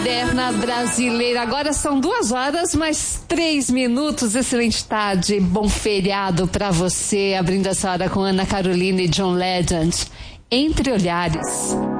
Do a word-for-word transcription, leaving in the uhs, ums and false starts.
Moderna brasileira. Agora são duas horas, mais três minutos. Excelente tarde, bom feriado pra você. Abrindo essa hora com Ana Carolina e John Legend. Entre Olhares.